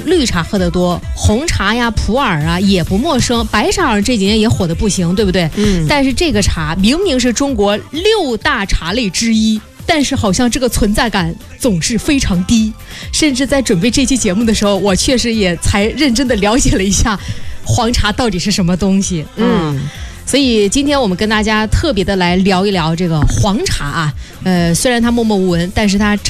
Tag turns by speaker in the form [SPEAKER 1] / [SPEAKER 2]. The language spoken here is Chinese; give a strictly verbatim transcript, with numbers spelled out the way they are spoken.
[SPEAKER 1] 绿茶喝得多，红茶呀、普洱啊也不陌生，白茶这几年也火得不行，对不对？嗯。但是这个茶明明是中国六大茶类之一，但是好像这个存在感总是非常低。甚至在准备这期节目的时候，我确实也才认真的了解了一下黄茶到底是什么东西。嗯。所以今天我们跟大家特别的来聊一聊这个黄茶啊，呃，虽然它默默无闻，但是它